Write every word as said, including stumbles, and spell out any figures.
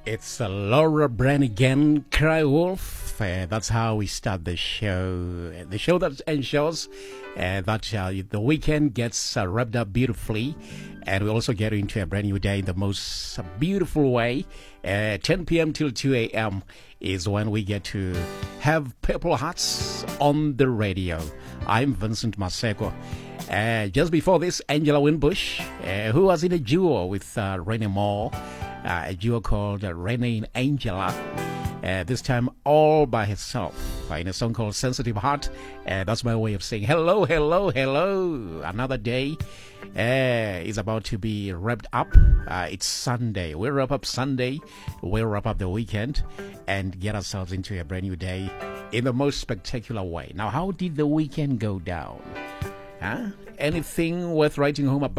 It's uh, Laura Branigan, Cry Wolf. Uh, that's how we start the show. The show that ensures uh, that uh, the weekend gets uh, wrapped up beautifully. And we also get into a brand new day in the most beautiful way. Uh, ten p.m. till two a.m. is when we get to have Purple Hearts on the radio. I'm Vincent Maseko. Uh, just before this, Angela Winbush, uh, who was in a duo with uh, Renee Moore, uh, a duo called uh, Renee and Angela, uh, this time all by herself, uh, in a song called Sensitive Heart. Uh, that's my way of saying hello, hello, hello. Another day uh, is about to be wrapped up. Uh, it's Sunday. We'll wrap up Sunday. We'll wrap up the weekend and get ourselves into a brand new day in the most spectacular way. Now, how did the weekend go down? Huh? Anything worth writing home about?